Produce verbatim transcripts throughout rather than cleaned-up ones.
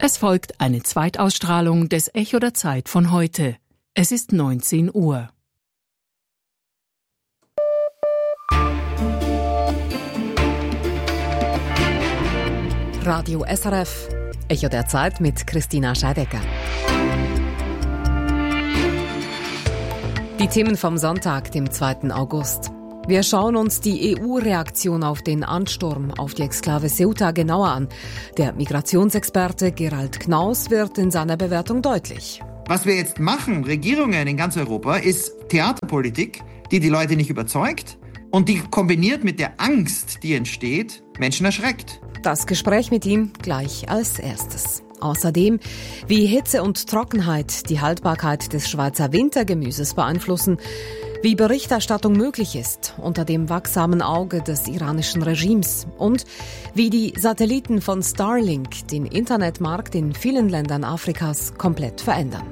Es folgt eine Zweitausstrahlung des Echo der Zeit von heute. Es ist neunzehn Uhr. Radio S R F, Echo der Zeit mit Christina Scheidecker. Die Themen vom Sonntag, dem zweiten August. Wir schauen uns die E U-Reaktion auf den Ansturm auf die Exklave Ceuta genauer an. Der Migrationsexperte Gerald Knaus wird in seiner Bewertung deutlich. Was wir jetzt machen, Regierungen in ganz Europa, ist Theaterpolitik, die die Leute nicht überzeugt und die kombiniert mit der Angst, die entsteht, Menschen erschreckt. Das Gespräch mit ihm gleich als erstes. Außerdem, wie Hitze und Trockenheit die Haltbarkeit des Schweizer Wintergemüses beeinflussen, wie Berichterstattung möglich ist unter dem wachsamen Auge des iranischen Regimes und wie die Satelliten von Starlink den Internetmarkt in vielen Ländern Afrikas komplett verändern.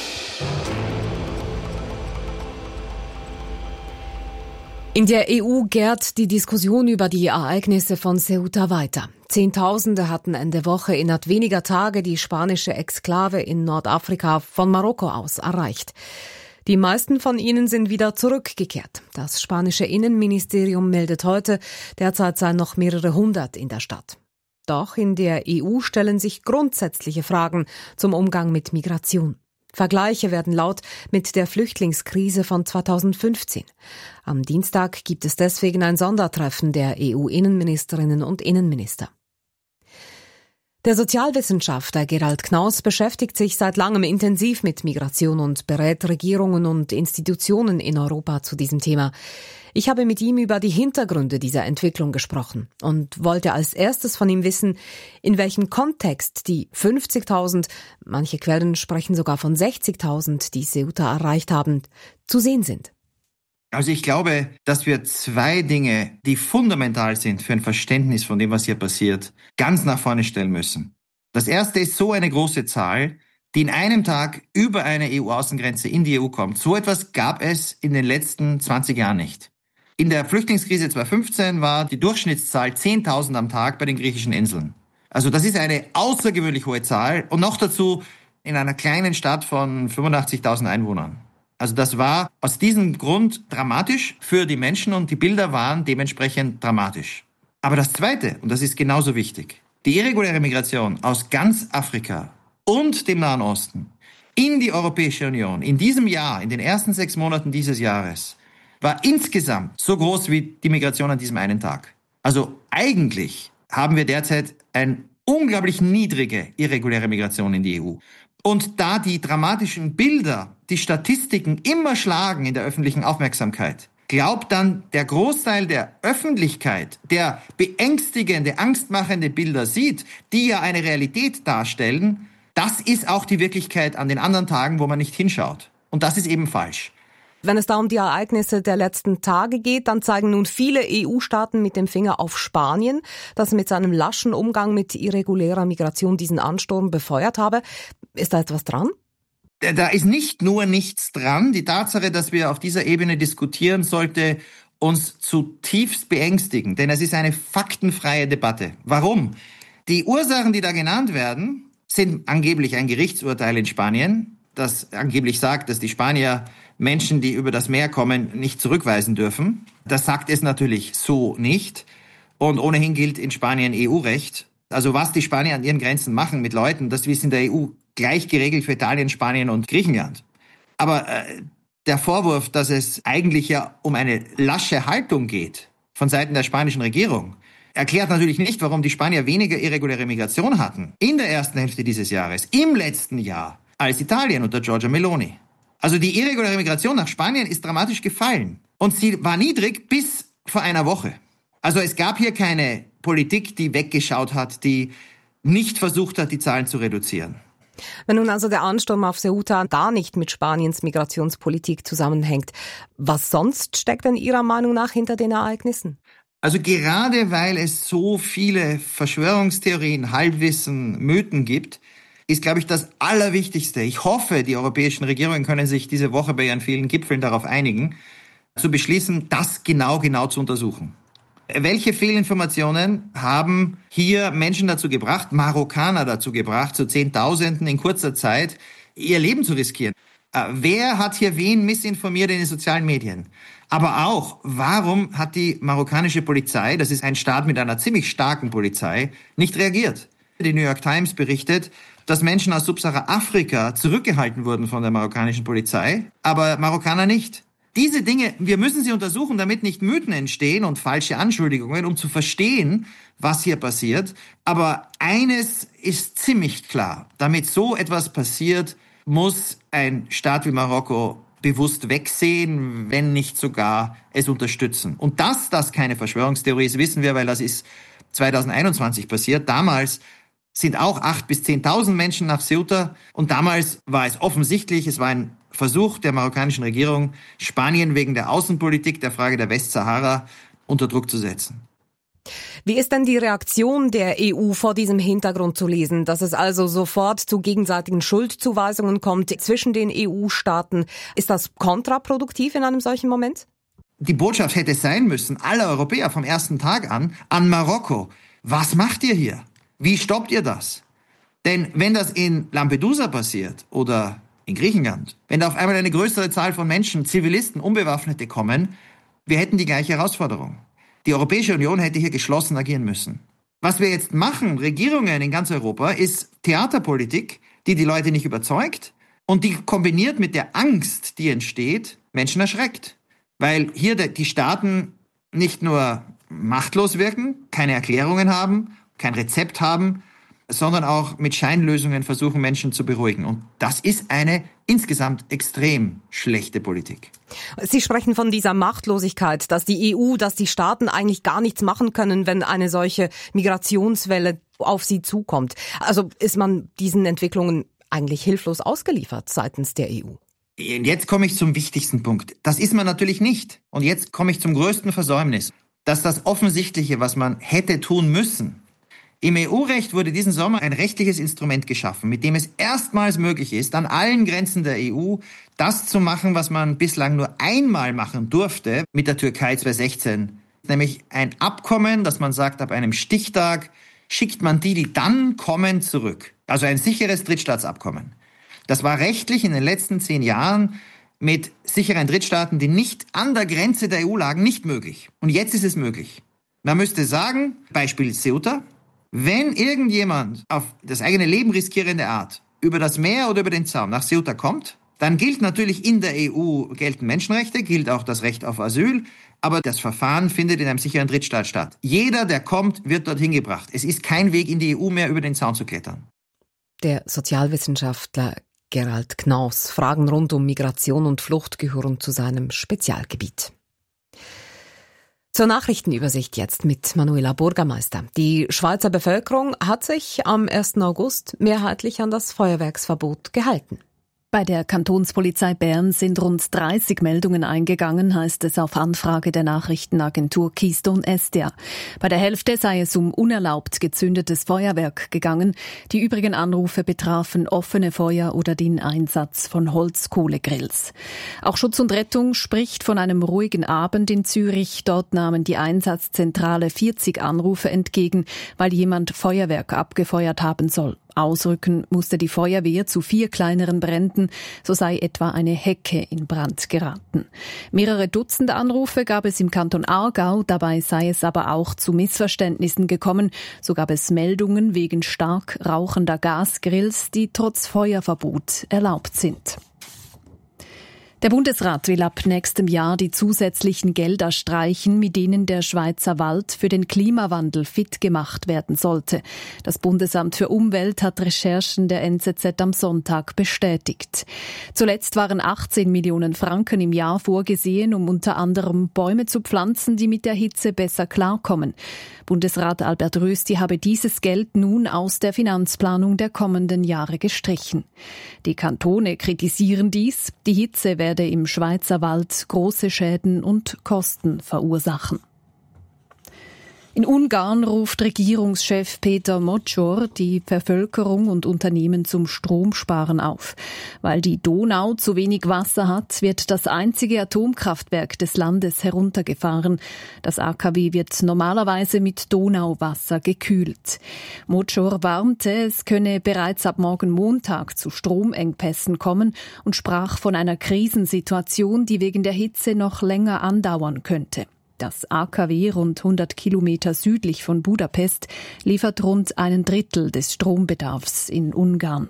In der E U gärt die Diskussion über die Ereignisse von Ceuta weiter. Zehntausende hatten Ende Woche innerhalb weniger Tage die spanische Exklave in Nordafrika von Marokko aus erreicht. Die meisten von ihnen sind wieder zurückgekehrt. Das spanische Innenministerium meldet heute, derzeit seien noch mehrere hundert in der Stadt. Doch in der E U stellen sich grundsätzliche Fragen zum Umgang mit Migration. Vergleiche werden laut mit der Flüchtlingskrise von zweitausendfünfzehn. Am Dienstag gibt es deswegen ein Sondertreffen der E U-Innenministerinnen und Innenminister. Der Sozialwissenschaftler Gerald Knaus beschäftigt sich seit langem intensiv mit Migration und berät Regierungen und Institutionen in Europa zu diesem Thema. Ich habe mit ihm über die Hintergründe dieser Entwicklung gesprochen und wollte als erstes von ihm wissen, in welchem Kontext die fünfzigtausend, manche Quellen sprechen sogar von sechzigtausend, die Ceuta erreicht haben, zu sehen sind. Also ich glaube, dass wir zwei Dinge, die fundamental sind für ein Verständnis von dem, was hier passiert, ganz nach vorne stellen müssen. Das erste ist so eine große Zahl, die in einem Tag über eine E U-Außengrenze in die E U kommt. So etwas gab es in den letzten zwanzig Jahren nicht. In der Flüchtlingskrise zweitausendfünfzehn war die Durchschnittszahl zehntausend am Tag bei den griechischen Inseln. Also das ist eine außergewöhnlich hohe Zahl und noch dazu in einer kleinen Stadt von fünfundachtzigtausend Einwohnern. Also das war aus diesem Grund dramatisch für die Menschen und die Bilder waren dementsprechend dramatisch. Aber das Zweite, und das ist genauso wichtig, die irreguläre Migration aus ganz Afrika und dem Nahen Osten in die Europäische Union in diesem Jahr, in den ersten sechs Monaten dieses Jahres, war insgesamt so groß wie die Migration an diesem einen Tag. Also eigentlich haben wir derzeit eine unglaublich niedrige irreguläre Migration in die E U. Und da die dramatischen Bilder, die Statistiken immer schlagen in der öffentlichen Aufmerksamkeit, glaubt dann der Großteil der Öffentlichkeit, der beängstigende, angstmachende Bilder sieht, die ja eine Realität darstellen, das ist auch die Wirklichkeit an den anderen Tagen, wo man nicht hinschaut. Und das ist eben falsch. Wenn es da um die Ereignisse der letzten Tage geht, dann zeigen nun viele E U-Staaten mit dem Finger auf Spanien, das mit seinem laschen Umgang mit irregulärer Migration diesen Ansturm befeuert habe. Ist da etwas dran? Da ist nicht nur nichts dran. Die Tatsache, dass wir auf dieser Ebene diskutieren, sollte uns zutiefst beängstigen, denn es ist eine faktenfreie Debatte. Warum? Die Ursachen, die da genannt werden, sind angeblich ein Gerichtsurteil in Spanien, das angeblich sagt, dass die Spanier Menschen, die über das Meer kommen, nicht zurückweisen dürfen. Das sagt es natürlich so nicht. Und ohnehin gilt in Spanien E U-Recht. Also was die Spanier an ihren Grenzen machen mit Leuten, das ist in der E U gleich geregelt für Italien, Spanien und Griechenland. Aber äh, der Vorwurf, dass es eigentlich ja um eine lasche Haltung geht von Seiten der spanischen Regierung, erklärt natürlich nicht, warum die Spanier weniger irreguläre Migration hatten in der ersten Hälfte dieses Jahres, im letzten Jahr, als Italien unter Giorgia Meloni. Also die irreguläre Migration nach Spanien ist dramatisch gefallen. Und sie war niedrig bis vor einer Woche. Also es gab hier keine Politik, die weggeschaut hat, die nicht versucht hat, die Zahlen zu reduzieren. Wenn nun also der Ansturm auf Ceuta gar nicht mit Spaniens Migrationspolitik zusammenhängt, was sonst steckt denn Ihrer Meinung nach hinter den Ereignissen? Also gerade weil es so viele Verschwörungstheorien, Halbwissen, Mythen gibt, ist, glaube ich, das Allerwichtigste. Ich hoffe, die europäischen Regierungen können sich diese Woche bei ihren vielen Gipfeln darauf einigen, zu beschließen, das genau, genau zu untersuchen. Welche Fehlinformationen haben hier Menschen dazu gebracht, Marokkaner dazu gebracht, zu Zehntausenden in kurzer Zeit ihr Leben zu riskieren? Wer hat hier wen missinformiert in den sozialen Medien? Aber auch, warum hat die marokkanische Polizei, das ist ein Staat mit einer ziemlich starken Polizei, nicht reagiert? Die New York Times berichtet, dass Menschen aus Subsahara-Afrika zurückgehalten wurden von der marokkanischen Polizei, aber Marokkaner nicht. Diese Dinge, wir müssen sie untersuchen, damit nicht Mythen entstehen und falsche Anschuldigungen, um zu verstehen, was hier passiert. Aber eines ist ziemlich klar: Damit so etwas passiert, muss ein Staat wie Marokko bewusst wegsehen, wenn nicht sogar es unterstützen. Und dass das keine Verschwörungstheorie ist, wissen wir, weil das ist zwanzig einundzwanzig passiert. Damals sind auch acht bis zehntausend Menschen nach Ceuta und damals war es offensichtlich, es war ein Versuch der marokkanischen Regierung, Spanien wegen der Außenpolitik, der Frage der Westsahara unter Druck zu setzen. Wie ist denn die Reaktion der E U vor diesem Hintergrund zu lesen, dass es also sofort zu gegenseitigen Schuldzuweisungen kommt zwischen den E U-Staaten? Ist das kontraproduktiv in einem solchen Moment? Die Botschaft hätte sein müssen, alle Europäer vom ersten Tag an, an Marokko: Was macht ihr hier? Wie stoppt ihr das? Denn wenn das in Lampedusa passiert oder in Griechenland, wenn da auf einmal eine größere Zahl von Menschen, Zivilisten, Unbewaffnete kommen, wir hätten die gleiche Herausforderung. Die Europäische Union hätte hier geschlossen agieren müssen. Was wir jetzt machen, Regierungen in ganz Europa, ist Theaterpolitik, die die Leute nicht überzeugt und die kombiniert mit der Angst, die entsteht, Menschen erschreckt. Weil hier die Staaten nicht nur machtlos wirken, keine Erklärungen haben, kein Rezept haben, sondern auch mit Scheinlösungen versuchen, Menschen zu beruhigen. Und das ist eine insgesamt extrem schlechte Politik. Sie sprechen von dieser Machtlosigkeit, dass die E U, dass die Staaten eigentlich gar nichts machen können, wenn eine solche Migrationswelle auf sie zukommt. Also ist man diesen Entwicklungen eigentlich hilflos ausgeliefert seitens der E U? Jetzt komme ich zum wichtigsten Punkt. Das ist man natürlich nicht. Und jetzt komme ich zum größten Versäumnis. Dass das Offensichtliche, was man hätte tun müssen. Im E U-Recht wurde diesen Sommer ein rechtliches Instrument geschaffen, mit dem es erstmals möglich ist, an allen Grenzen der E U das zu machen, was man bislang nur einmal machen durfte mit der Türkei zweitausendsechzehn. Nämlich ein Abkommen, dass man sagt, ab einem Stichtag schickt man die, die dann kommen, zurück. Also ein sicheres Drittstaatsabkommen. Das war rechtlich in den letzten zehn Jahren mit sicheren Drittstaaten, die nicht an der Grenze der E U lagen, nicht möglich. Und jetzt ist es möglich. Man müsste sagen, Beispiel Ceuta: Wenn irgendjemand auf das eigene Leben riskierende Art über das Meer oder über den Zaun nach Ceuta kommt, dann gilt natürlich in der E U, gelten Menschenrechte, gilt auch das Recht auf Asyl, aber das Verfahren findet in einem sicheren Drittstaat statt. Jeder, der kommt, wird dorthin gebracht. Es ist kein Weg in die E U mehr, über den Zaun zu klettern. Der Sozialwissenschaftler Gerald Knaus. Fragen rund um Migration und Flucht gehören zu seinem Spezialgebiet. Zur Nachrichtenübersicht jetzt mit Manuela Burgermeister. Die Schweizer Bevölkerung hat sich am ersten August mehrheitlich an das Feuerwerksverbot gehalten. Bei der Kantonspolizei Bern sind rund dreißig Meldungen eingegangen, heißt es auf Anfrage der Nachrichtenagentur Keystone Estia. Bei der Hälfte sei es um unerlaubt gezündetes Feuerwerk gegangen. Die übrigen Anrufe betrafen offene Feuer oder den Einsatz von Holzkohlegrills. Auch Schutz und Rettung spricht von einem ruhigen Abend in Zürich. Dort nahmen die Einsatzzentrale vierzig Anrufe entgegen, weil jemand Feuerwerk abgefeuert haben soll. Ausrücken musste die Feuerwehr zu vier kleineren Bränden, so sei etwa eine Hecke in Brand geraten. Mehrere Dutzend Anrufe gab es im Kanton Aargau, dabei sei es aber auch zu Missverständnissen gekommen. So gab es Meldungen wegen stark rauchender Gasgrills, die trotz Feuerverbot erlaubt sind. Der Bundesrat will ab nächstem Jahr die zusätzlichen Gelder streichen, mit denen der Schweizer Wald für den Klimawandel fit gemacht werden sollte. Das Bundesamt für Umwelt hat Recherchen der N Z Z am Sonntag bestätigt. Zuletzt waren achtzehn Millionen Franken im Jahr vorgesehen, um unter anderem Bäume zu pflanzen, die mit der Hitze besser klarkommen. Bundesrat Albert Rösti habe dieses Geld nun aus der Finanzplanung der kommenden Jahre gestrichen. Die Kantone kritisieren dies. Die Hitze werde im Schweizer Wald große Schäden und Kosten verursachen. In Ungarn ruft Regierungschef Péter Moczor die Bevölkerung und Unternehmen zum Stromsparen auf. Weil die Donau zu wenig Wasser hat, wird das einzige Atomkraftwerk des Landes heruntergefahren. Das A K W wird normalerweise mit Donauwasser gekühlt. Moczor warnte, es könne bereits ab morgen Montag zu Stromengpässen kommen und sprach von einer Krisensituation, die wegen der Hitze noch länger andauern könnte. Das A K W, rund hundert Kilometer südlich von Budapest, liefert rund einen Drittel des Strombedarfs in Ungarn.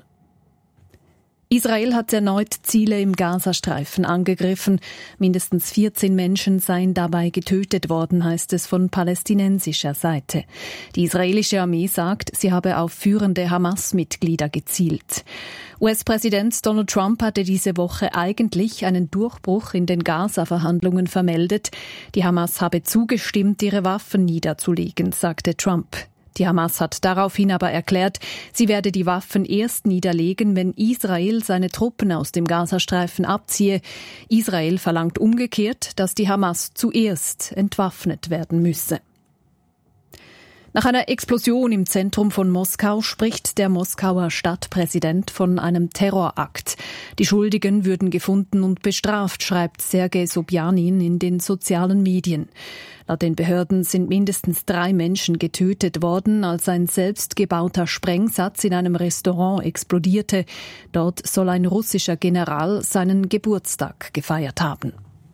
Israel hat erneut Ziele im Gazastreifen angegriffen. Mindestens vierzehn Menschen seien dabei getötet worden, heißt es von palästinensischer Seite. Die israelische Armee sagt, sie habe auf führende Hamas-Mitglieder gezielt. U S-Präsident Donald Trump hatte diese Woche eigentlich einen Durchbruch in den Gaza-Verhandlungen vermeldet. Die Hamas habe zugestimmt, ihre Waffen niederzulegen, sagte Trump. Die Hamas hat daraufhin aber erklärt, sie werde die Waffen erst niederlegen, wenn Israel seine Truppen aus dem Gazastreifen abziehe. Israel verlangt umgekehrt, dass die Hamas zuerst entwaffnet werden müsse. Nach einer Explosion im Zentrum von Moskau spricht der Moskauer Stadtpräsident von einem Terrorakt. Die Schuldigen würden gefunden und bestraft, schreibt Sergei Sobjanin in den sozialen Medien. Laut den Behörden sind mindestens drei Menschen getötet worden, als ein selbstgebauter Sprengsatz in einem Restaurant explodierte. Dort soll ein russischer General seinen Geburtstag gefeiert haben.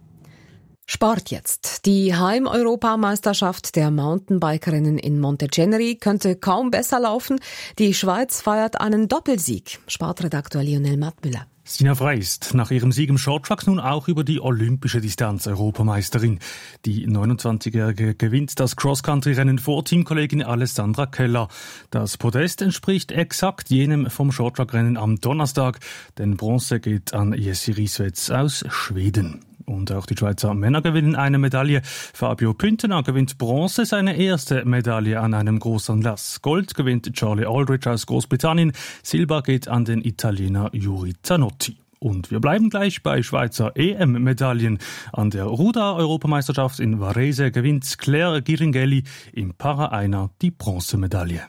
Sport jetzt. Die Heim-Europameisterschaft der Mountainbikerinnen in Monteceneri könnte kaum besser laufen. Die Schweiz feiert einen Doppelsieg. Sportredakteur Lionel Mattmüller. Stina Frey ist nach ihrem Sieg im Shorttrack nun auch über die olympische Distanz Europameisterin. Die neunundzwanzigjährige gewinnt das Cross-Country-Rennen vor Teamkollegin Alessandra Keller. Das Podest entspricht exakt jenem vom Shorttrack-Rennen am Donnerstag, denn Bronze geht an Jessi Rieswetz aus Schweden. Und auch die Schweizer Männer gewinnen eine Medaille. Fabio Püntener gewinnt Bronze, seine erste Medaille an einem Großanlass. Gold gewinnt Charlie Aldridge aus Großbritannien. Silber geht an den Italiener Juri Zanotti. Und wir bleiben gleich bei Schweizer E M-Medaillen. An der Ruder-Europameisterschaft in Varese gewinnt Claire Giringelli im Para-Einer die Bronzemedaille.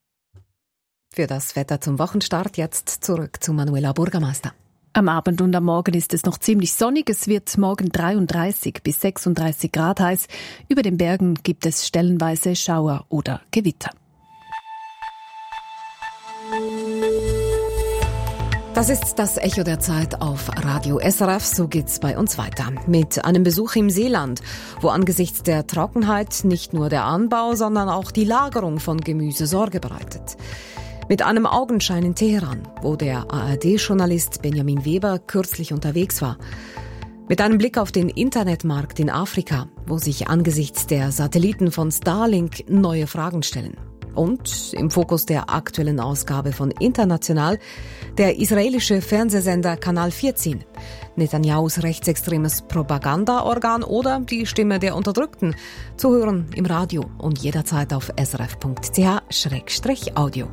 Für das Wetter zum Wochenstart jetzt zurück zu Manuela Bürgermeister. Am Abend und am Morgen ist es noch ziemlich sonnig. Es wird morgen dreiunddreißig bis sechsunddreißig Grad heiß. Über den Bergen gibt es stellenweise Schauer oder Gewitter. Das ist das Echo der Zeit auf Radio S R F. So geht's bei uns weiter. Mit einem Besuch im Seeland, wo angesichts der Trockenheit nicht nur der Anbau, sondern auch die Lagerung von Gemüse Sorge bereitet. Mit einem Augenschein in Teheran, wo der A R D-Journalist Benjamin Weber kürzlich unterwegs war. Mit einem Blick auf den Internetmarkt in Afrika, wo sich angesichts der Satelliten von Starlink neue Fragen stellen. Und im Fokus der aktuellen Ausgabe von International der israelische Fernsehsender Kanal vierzehn. Netanyahus rechtsextremes Propagandaorgan oder die Stimme der Unterdrückten. Zu hören im Radio und jederzeit auf srf punkt c h slash audio.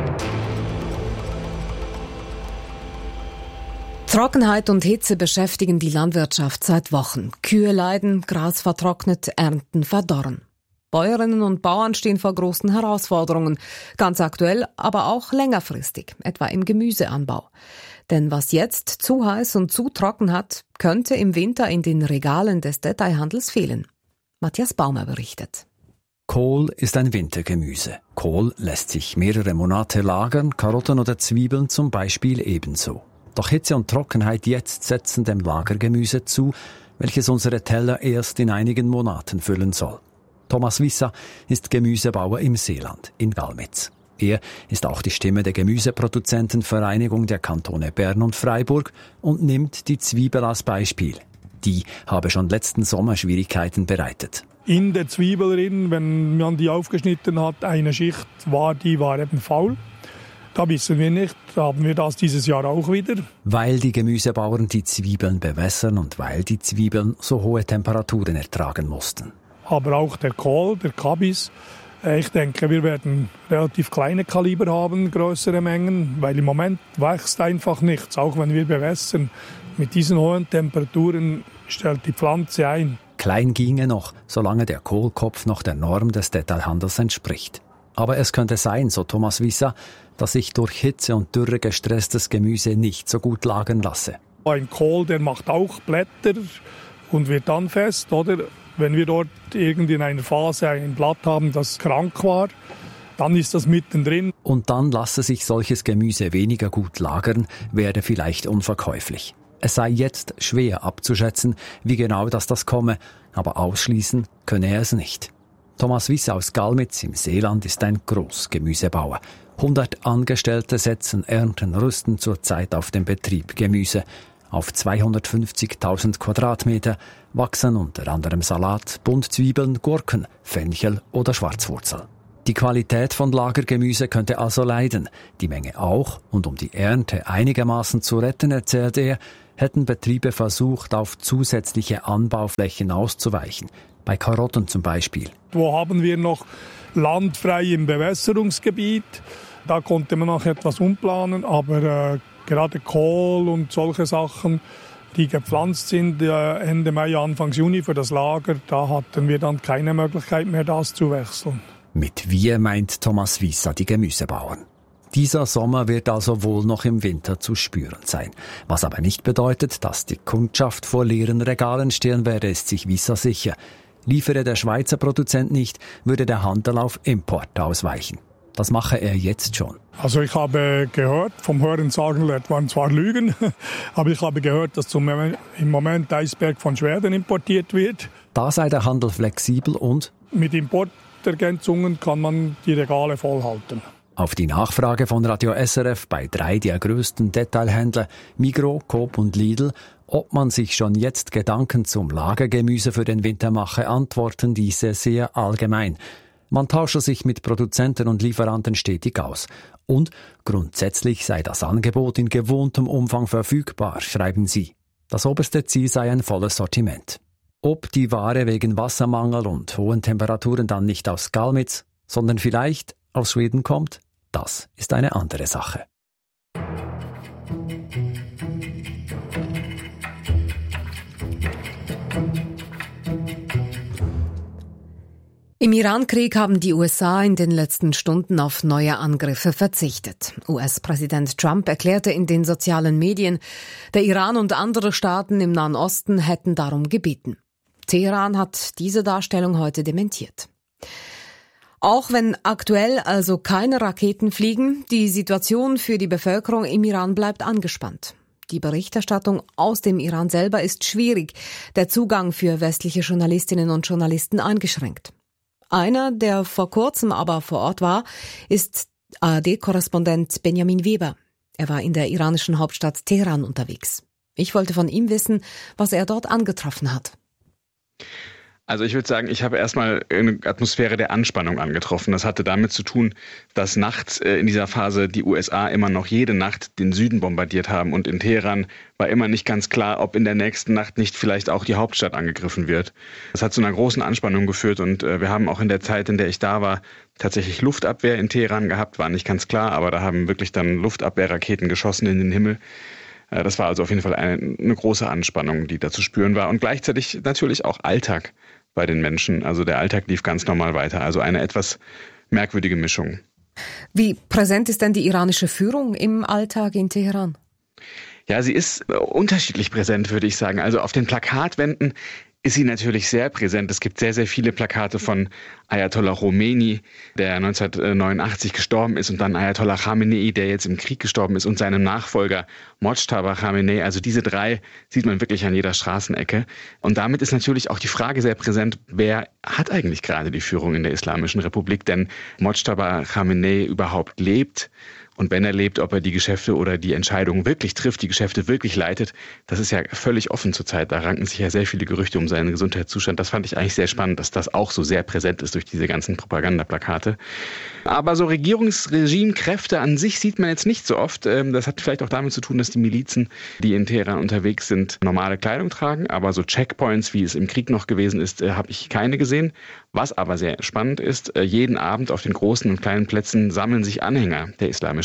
Trockenheit und Hitze beschäftigen die Landwirtschaft seit Wochen. Kühe leiden, Gras vertrocknet, Ernten verdorren. Bäuerinnen und Bauern stehen vor großen Herausforderungen, ganz aktuell, aber auch längerfristig, etwa im Gemüseanbau. Denn was jetzt zu heiß und zu trocken hat, könnte im Winter in den Regalen des Detailhandels fehlen. Matthias Baumer berichtet. Kohl ist ein Wintergemüse. Kohl lässt sich mehrere Monate lagern, Karotten oder Zwiebeln zum Beispiel ebenso. Doch Hitze und Trockenheit jetzt setzen dem Lagergemüse zu, welches unsere Teller erst in einigen Monaten füllen soll. Thomas Wisser ist Gemüsebauer im Seeland, in Galmitz. Er ist auch die Stimme der Gemüseproduzentenvereinigung der Kantone Bern und Freiburg und nimmt die Zwiebel als Beispiel. Die habe schon letzten Sommer Schwierigkeiten bereitet. In der Zwiebel drin, wenn man die aufgeschnitten hat, eine Schicht war, die war eben faul. Da wissen wir nicht, haben wir das dieses Jahr auch wieder. Weil die Gemüsebauern die Zwiebeln bewässern und weil die Zwiebeln so hohe Temperaturen ertragen mussten. Aber auch der Kohl, der Kabis. Ich denke, wir werden relativ kleine Kaliber haben, größere Mengen, weil im Moment wächst einfach nichts, auch wenn wir bewässern. Mit diesen hohen Temperaturen stellt die Pflanze ein. Klein ginge noch, solange der Kohlkopf noch der Norm des Detailhandels entspricht. Aber es könnte sein, so Thomas Wissa, dass sich durch Hitze und Dürre gestresstes Gemüse nicht so gut lagern lasse. Ein Kohl, der macht auch Blätter und wird dann fest, oder? Wenn wir dort irgendwie in einer Phase ein Blatt haben, das krank war, dann ist das mittendrin. Und dann lasse sich solches Gemüse weniger gut lagern, werde vielleicht unverkäuflich. Es sei jetzt schwer abzuschätzen, wie genau das das komme, aber ausschließen könne er es nicht. Thomas Wissa aus Galmitz im Seeland ist ein Großgemüsebauer. hundert Angestellte setzen, ernten, rüsten zurzeit auf dem Betrieb Gemüse. Auf zweihundertfünfzigtausend Quadratmeter wachsen unter anderem Salat, Buntzwiebeln, Gurken, Fenchel oder Schwarzwurzel. Die Qualität von Lagergemüse könnte also leiden, die Menge auch, und um die Ernte einigermaßen zu retten, erzählt er, hätten Betriebe versucht, auf zusätzliche Anbauflächen auszuweichen. Bei Karotten zum Beispiel. Wo haben wir noch Land frei im Bewässerungsgebiet? Da konnte man noch etwas umplanen, aber äh, gerade Kohl und solche Sachen, die gepflanzt sind äh, Ende Mai, Anfang Juni für das Lager, da hatten wir dann keine Möglichkeit mehr, das zu wechseln. Mit wir meint Thomas Wissa die Gemüsebauern. Dieser Sommer wird also wohl noch im Winter zu spüren sein. Was aber nicht bedeutet, dass die Kundschaft vor leeren Regalen stehen werde, ist sich Wissa sicher. Liefere der Schweizer Produzent nicht, würde der Handel auf Import ausweichen. Das mache er jetzt schon. Also ich habe gehört, vom Hören sagen, das waren zwar Lügen, aber ich habe gehört, dass zum, im Moment Eisberg von Schweden importiert wird. Da sei der Handel flexibel und mit Importergänzungen kann man die Regale vollhalten. Auf die Nachfrage von Radio S R F bei drei der größten Detailhändler, Migros, Coop und Lidl, ob man sich schon jetzt Gedanken zum Lagergemüse für den Winter mache, antworten diese sehr allgemein. Man tausche sich mit Produzenten und Lieferanten stetig aus. Und grundsätzlich sei das Angebot in gewohntem Umfang verfügbar, schreiben sie. Das oberste Ziel sei ein volles Sortiment. Ob die Ware wegen Wassermangel und hohen Temperaturen dann nicht aus Galmitz, sondern vielleicht aus Schweden kommt, das ist eine andere Sache. Im Iran-Krieg haben die U S A in den letzten Stunden auf neue Angriffe verzichtet. U S-Präsident Trump erklärte in den sozialen Medien, der Iran und andere Staaten im Nahen Osten hätten darum gebeten. Teheran hat diese Darstellung heute dementiert. Auch wenn aktuell also keine Raketen fliegen, die Situation für die Bevölkerung im Iran bleibt angespannt. Die Berichterstattung aus dem Iran selber ist schwierig, der Zugang für westliche Journalistinnen und Journalisten eingeschränkt. Einer, der vor kurzem aber vor Ort war, ist A R D-Korrespondent Benjamin Weber. Er war in der iranischen Hauptstadt Teheran unterwegs. Ich wollte von ihm wissen, was er dort angetroffen hat. Also ich würde sagen, ich habe erstmal eine Atmosphäre der Anspannung angetroffen. Das hatte damit zu tun, dass nachts in dieser Phase die U S A immer noch jede Nacht den Süden bombardiert haben. Und in Teheran war immer nicht ganz klar, ob in der nächsten Nacht nicht vielleicht auch die Hauptstadt angegriffen wird. Das hat zu einer großen Anspannung geführt. Und wir haben auch in der Zeit, in der ich da war, tatsächlich Luftabwehr in Teheran gehabt. War nicht ganz klar, aber da haben wirklich dann Luftabwehrraketen geschossen in den Himmel. Das war also auf jeden Fall eine, eine große Anspannung, die da zu spüren war. Und gleichzeitig natürlich auch Alltag bei den Menschen. Also der Alltag lief ganz normal weiter. Also eine etwas merkwürdige Mischung. Wie präsent ist denn die iranische Führung im Alltag in Teheran? Ja, sie ist unterschiedlich präsent, würde ich sagen. Also auf den Plakatwänden ist sie natürlich sehr präsent. Es gibt sehr, sehr viele Plakate von Ayatollah Khomeini, der neunzehnhundertneunundachtzig gestorben ist, und dann Ayatollah Khamenei, der jetzt im Krieg gestorben ist, und seinem Nachfolger Mojtaba Khamenei. Also diese drei sieht man wirklich an jeder Straßenecke. Und damit ist natürlich auch die Frage sehr präsent, wer hat eigentlich gerade die Führung in der Islamischen Republik? Denn Mojtaba Khamenei überhaupt lebt. Und wenn er lebt, ob er die Geschäfte oder die Entscheidungen wirklich trifft, die Geschäfte wirklich leitet, das ist ja völlig offen zurzeit. Da ranken sich ja sehr viele Gerüchte um seinen Gesundheitszustand. Das fand ich eigentlich sehr spannend, dass das auch so sehr präsent ist durch diese ganzen Propagandaplakate. Aber so Regierungsregimekräfte an sich sieht man jetzt nicht so oft. Das hat vielleicht auch damit zu tun, dass die Milizen, die in Teheran unterwegs sind, normale Kleidung tragen. Aber so Checkpoints, wie es im Krieg noch gewesen ist, habe ich keine gesehen. Was aber sehr spannend ist, jeden Abend auf den großen und kleinen Plätzen sammeln sich Anhänger der Islamischen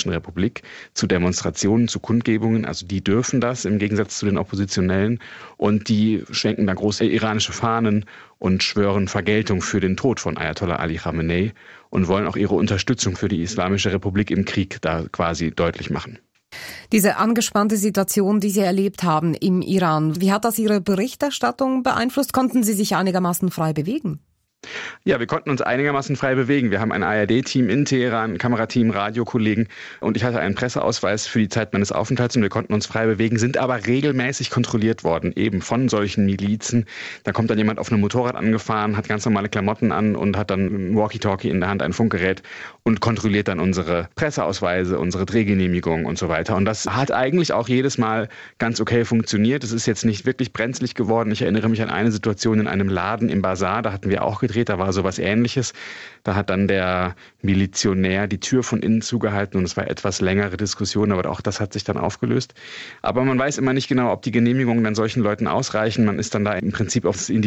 Islamischen Republik zu Demonstrationen, zu Kundgebungen. Also die dürfen das im Gegensatz zu den Oppositionellen. Und die schwenken da große iranische Fahnen und schwören Vergeltung für den Tod von Ayatollah Ali Khamenei und wollen auch ihre Unterstützung für die Islamische Republik im Krieg da quasi deutlich machen. Diese angespannte Situation, die Sie erlebt haben im Iran, wie hat das Ihre Berichterstattung beeinflusst? Konnten Sie sich einigermaßen frei bewegen? Ja, wir konnten uns einigermaßen frei bewegen. Wir haben ein A R D-Team in Teheran, ein Kamerateam, Radiokollegen und ich hatte einen Presseausweis für die Zeit meines Aufenthalts und wir konnten uns frei bewegen, sind aber regelmäßig kontrolliert worden, eben von solchen Milizen. Da kommt dann jemand auf einem Motorrad angefahren, hat ganz normale Klamotten an und hat dann ein Walkie-Talkie in der Hand, ein Funkgerät und kontrolliert dann unsere Presseausweise, unsere Drehgenehmigung und so weiter. Und das hat eigentlich auch jedes Mal ganz okay funktioniert. Es ist jetzt nicht wirklich brenzlig geworden. Ich erinnere mich an eine Situation in einem Laden im Bazar, da hatten wir auch gedreht, da war sowas Ähnliches. Da hat dann der Milizionär die Tür von innen zugehalten und es war etwas längere Diskussion, aber auch das hat sich dann aufgelöst. Aber man weiß immer nicht genau, ob die Genehmigungen dann solchen Leuten ausreichen. Man ist dann da im Prinzip aufs Individuum